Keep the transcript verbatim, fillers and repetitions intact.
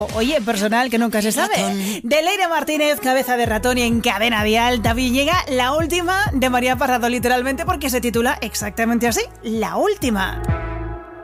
Oye, personal que nunca se sabe. De Leire Martínez, Cabeza de Ratón, y en Cadena Dial, David, llega la última de María Parrado, literalmente, porque se titula exactamente así, La Última.